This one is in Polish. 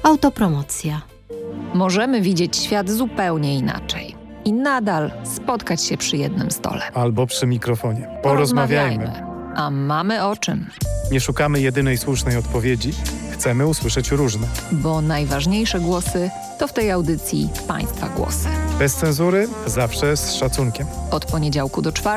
Autopromocja. Możemy widzieć świat zupełnie inaczej i nadal spotkać się przy jednym stole. Albo przy mikrofonie. Porozmawiajmy. A mamy o czym? Nie szukamy jedynej słusznej odpowiedzi. Chcemy usłyszeć różne. Bo najważniejsze głosy to w tej audycji Państwa głosy. Bez cenzury, zawsze z szacunkiem. Od poniedziałku do czwartku